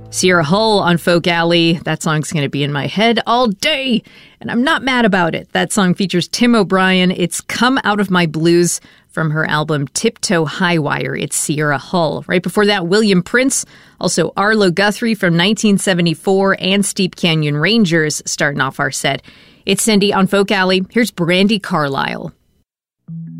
Sierra Hull on Folk Alley. That song's going to be in my head all day, and I'm not mad about it. That song features Tim O'Brien. It's Come Out of My Blues from her album Tiptoe High Wire. It's Sierra Hull. Right before that, William Prince, also Arlo Guthrie from 1974, and Steep Canyon Rangers starting off our set. It's Cindy on Folk Alley. Here's Brandi Carlile.